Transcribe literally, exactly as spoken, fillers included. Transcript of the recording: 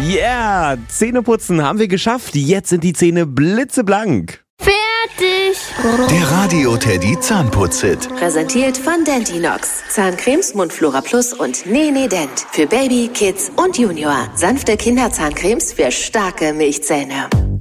Yeah, Zähneputzen haben wir geschafft. Jetzt sind die Zähne blitzeblank. Fertig. Der Radio Teddy Zahnputz-Hit. Präsentiert von Dentinox. Zahncremes, Mundflora Plus und Nene Dent. Für Baby, Kids und Junior. Sanfte Kinderzahncremes für starke Milchzähne.